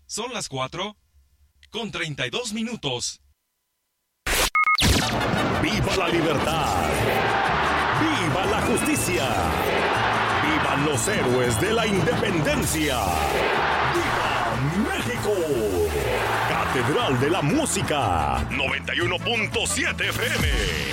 Son las 4:32. ¡Viva la libertad! ¡Viva la justicia! ¡Vivan los héroes de la independencia! ¡Viva México! Catedral de la Música, 91.7 FM.